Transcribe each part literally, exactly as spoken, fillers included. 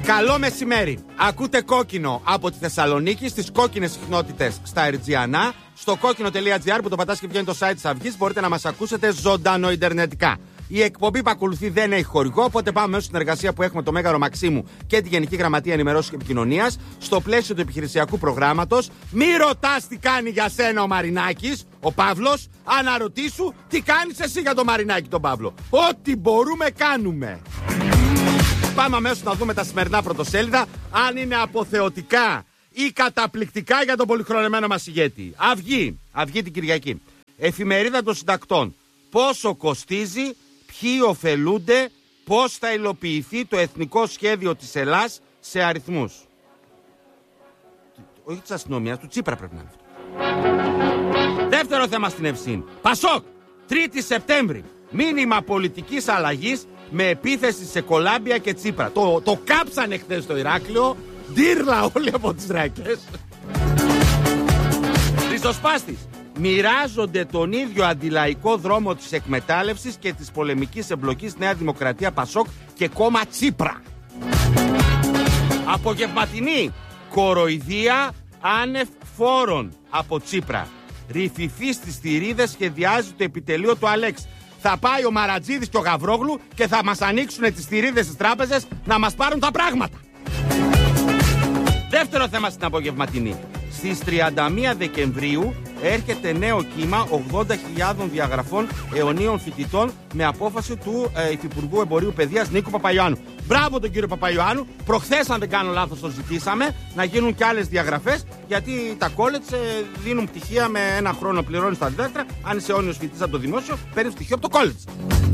Καλό μεσημέρι. Ακούτε Κόκκινο από τη Θεσσαλονίκη στις κόκκινες συχνότητες στα Ερτζιανά. Στο κόκκινο.gr που το πατάς και βγαίνει το site της Αυγής μπορείτε να μας ακούσετε ζωντανό ιντερνετικά. Η εκπομπή που ακολουθεί δεν έχει χορηγό, οπότε πάμε μέσω στην εργασία που έχουμε το Μέγαρο Μαξίμου και τη Γενική Γραμματεία Ενημερώσεως και Επικοινωνίας στο πλαίσιο του επιχειρησιακού προγράμματος. Μη ρωτάς τι κάνει για σένα ο Μαρινάκης, ο Παύλος, αναρωτήσου τι κάνεις εσύ για τον Μαρινάκη τον Παύλο. Ό,τι μπορούμε κάνουμε. Πάμε αμέσως να δούμε τα σημερινά πρωτοσέλιδα, αν είναι αποθεωτικά ή καταπληκτικά για τον πολυχρονεμένο μας ηγέτη. Αυγή, Αυγή την Κυριακή. Εφημερίδα των Συντακτών. Πόσο κοστίζει, ποιοι ωφελούνται, πώς θα υλοποιηθεί το εθνικό σχέδιο της Ελλάς σε αριθμούς. Όχι της αστυνομίας, του Τσίπρα πρέπει να είναι αυτό. Δεύτερο θέμα στην Ευσύν. Πασόκ, τρίτη Σεπτέμβρη. Μήνυμα πολιτικής αλλαγής με επίθεση σε Κολάμπια και Τσίπρα. Το, το κάψανε χθες στο Ηράκλειο. Ντύρλα όλοι από τις ράκες. Ριζοσπάστης. Μοιράζονται τον ίδιο αντιλαϊκό δρόμο της εκμετάλλευσης και της πολεμικής εμπλοκής Νέα Δημοκρατία, Πασόκ και κόμμα Τσίπρα. Απογευματινή. Κοροϊδία άνευ φόρων από Τσίπρα. Ρηφιφή στις θηρίδες σχεδιάζει το επιτελείο του Αλέξη. Θα πάει ο Μαρατζίδης και ο Γαβρόγλου και θα μας ανοίξουν τις θηρίδες στις τράπεζες να μας πάρουν τα πράγματα. Δεύτερο θέμα στην απογευματινή. Στις τριάντα μία Δεκεμβρίου έρχεται νέο κύμα ογδόντα χιλιάδων διαγραφών αιωνίων φοιτητών με απόφαση του ε, Υφυπουργού Εμπορίου Παιδείας Νίκου Παπαϊωάννου. Μπράβο τον κύριο Παπαϊωάννου. Προχθές, αν δεν κάνω λάθος, το ζητήσαμε να γίνουν και άλλες διαγραφές, γιατί τα κόλετς ε, δίνουν πτυχία με ένα χρόνο πληρώνεις τα δίδακτρα. Αν είσαι αιώνιος φοιτητής από το δημόσιο, παίρνεις πτυχίο από το κόλετς.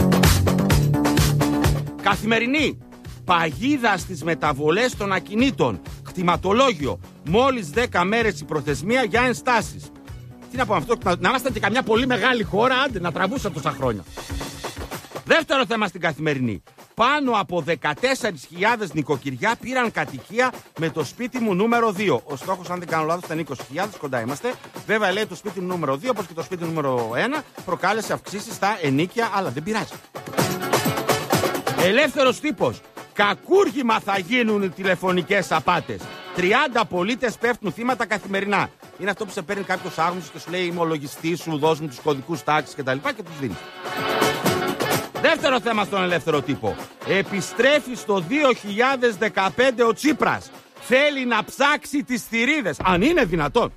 Καθημερινή. Παγίδα στις μεταβολές των ακινήτων. Κτηματολόγιο. Μόλις δέκα μέρες η προθεσμία για ενστάσεις. Τι να πω αυτό, να είμαστε και καμιά πολύ μεγάλη χώρα, άντε να τραβούσα τόσα χρόνια. Δεύτερο θέμα στην Καθημερινή. Πάνω από δεκατέσσερις χιλιάδες νοικοκυριά πήραν κατοικία με το σπίτι μου νούμερο δύο. Ο στόχος, αν δεν κάνω λάθος, ήταν είκοσι χιλιάδες, κοντά είμαστε. Βέβαια, λέει το σπίτι μου νούμερο δύο, όπως και το σπίτι νούμερο ένα, προκάλεσε αυξήσεις στα ενοίκια, αλλά δεν πειράζει. Ελεύθερος τύπος. Κακούργημα θα γίνουν οι τηλεφωνικές απάτες. τριάντα πολίτες πέφτουν θύματα καθημερινά. Είναι αυτό που σε παίρνει κάποιος άγνωστος και σου λέει: είμαι ο λογιστής σου, δώσ' μου τους κωδικούς τάξης κτλ. Και, και τους δίνει. Δεύτερο θέμα στον ελεύθερο τύπο. Επιστρέφει στο δύο χιλιάδες δεκαπέντε ο Τσίπρας. Θέλει να ψάξει τις θηρίδες. Αν είναι δυνατόν.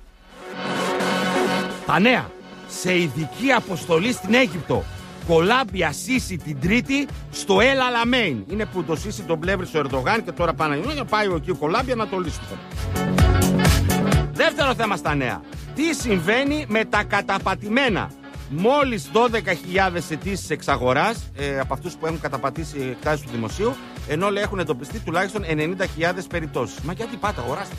Τα νέα. Σε ειδική αποστολή στην Αίγυπτο. Κολάμπια Σίση την Τρίτη στο El Alamein. Είναι που το Σίση τον πλεύρισε ο Ερντογάν και τώρα πάνε να πάει εκεί ο Κολάμπια να το λύσουν. Δεύτερο θέμα στα νέα. Τι συμβαίνει με τα καταπατημένα. Μόλις δώδεκα χιλιάδες αιτήσεις εξαγοράς ε, από αυτούς που έχουν καταπατήσει εκτάσεις του δημοσίου, ενώ λέει έχουν εντοπιστεί τουλάχιστον ενενήντα χιλιάδες περιπτώσεις. Μα γιατί πάτε, αγοράστε.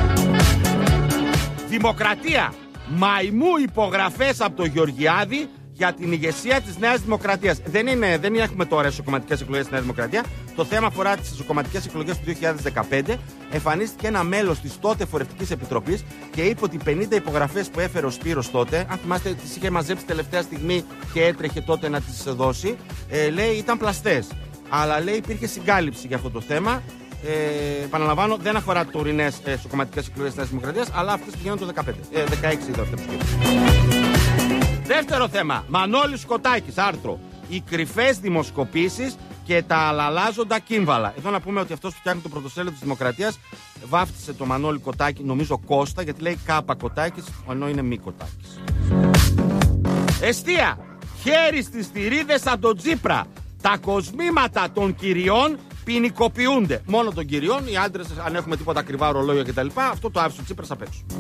Δημοκρατία. Μαϊμού υπογραφές από το Γεωργιάδη για την ηγεσία της Νέας Δημοκρατίας. Δεν, είναι, δεν έχουμε τώρα εσωκομματικές εκλογές στη Νέα Δημοκρατία. Το θέμα αφορά τις εσωκομματικές εκλογές του δύο χιλιάδες δεκαπέντε. Εμφανίστηκε ένα μέλος της τότε Φορευτικής Επιτροπής και είπε ότι πενήντα υπογραφές που έφερε ο Σπύρος τότε, αν θυμάστε, τις είχε μαζέψει τελευταία στιγμή και έτρεχε τότε να τις δώσει, ε, λέει ήταν πλαστές. Αλλά λέει υπήρχε συγκάλυψη για αυτό το θέμα. Ε, επαναλαμβάνω, δεν αφορά τωρινές εσωκομματικές εκλογές της Νέας Δημοκρατίας, αλλά αυτές που γίνονται το δεκαπέντε. Ε, δεκαέξι είδα αυτές που Δεύτερο θέμα. Μανώλης Κοτάκης, άρθρο. Οι κρυφές δημοσκοπήσεις και τα αλλαλάζοντα κύμβαλα. Εδώ να πούμε ότι αυτός που φτιάχνει το πρωτοσέλιδο της Δημοκρατίας βάφτισε το Μανώλη Κοτάκη, νομίζω Κώστα, γιατί λέει Κάπα Κοτάκης, ενώ είναι μη Κοτάκης. Εστία. Χέρι στις θηρίδες από τον Τσίπρα. Τα κοσμήματα των κυριών ποινικοποιούνται. Μόνο των κυριών, οι άντρες, αν έχουμε τίποτα ακριβά ρολόγια κτλ., αυτό το άφησε ο Τσίπρας απ' έξω.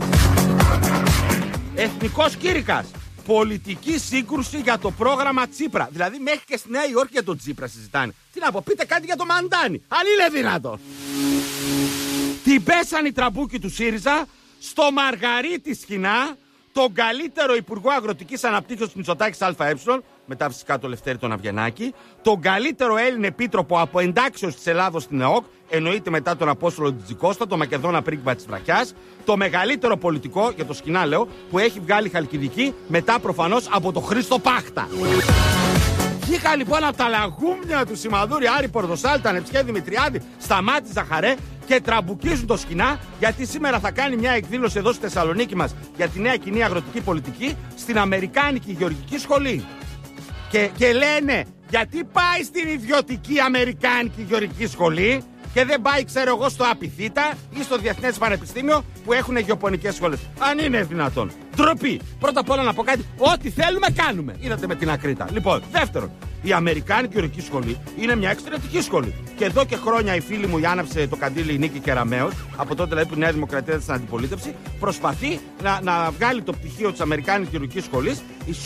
Εθνικός κήρυκας. Πολιτική σύγκρουση για το πρόγραμμα Τσίπρα. Δηλαδή, μέχρι και στη Νέα Υόρκη για τον Τσίπρα συζητάνε. Τι να πω, πείτε κάτι για το Μαντάνι. Αν είναι δυνατόν. Την πέσαν οι τραμπούκοι του ΣΥΡΙΖΑ στο Μαργαρίτη Σχοινά, τον καλύτερο Υπουργό Αγροτικής Αναπτύξεως του Μητσοτάκης ΑΕ, μετά φυσικά το Λευτέρη τον Αβγενάκη, τον καλύτερο Έλλην επίτροπο από εντάξεως της Ελλάδος στην ΕΟΚ, εννοείται μετά τον Απόστολο Τζιτζικώστα, τον Μακεδόνα πρίγκιπα της Βραχιάς, το μεγαλύτερο πολιτικό, για το Σχοινά λέω, που έχει βγάλει Χαλκιδική μετά προφανώς από το Χρήστο Πάχτα. Βγήκα λοιπόν από τα λαγούμια του Σιμαδούρη, Άρη Πορδοσάλτη, Ανεψιέ Δημητριάδη, Σταμάτη Ζαχαρέ και τραμπουκίζουν το σκηνά, γιατί σήμερα θα κάνει μια εκδήλωση εδώ στη Θεσσαλονίκη μας για τη νέα κοινή αγροτική πολιτική στην Αμερικάνικη Γεωργική Σχολή. Και, και λένε, γιατί πάει στην ιδιωτική Αμερικάνικη Γεωργική Σχολή και δεν πάει, ξέρω εγώ, στο Απιθύτα ή στο Διεθνές Πανεπιστήμιο που έχουν γεωπονικές σχολές? Αν είναι δυνατόν. Ντροπή. Πρώτα απ' όλα να πω κάτι, ό,τι θέλουμε κάνουμε. Είδατε με την Ακρίτα. Λοιπόν, δεύτερον, η Αμερικάνικη Γεωργική Σχολή είναι μια εξαιρετική σχολή. Και εδώ και χρόνια η φίλη μου, η άναψε το καντήλι η Νίκη Κεραμέως, από τότε δηλαδή που η Νέα Δημοκρατία ήταν στην αντιπολίτευση, προσπαθεί να, να βγάλει το πτυχίο της Αμερικάνικης Γεωργικής Σχολής.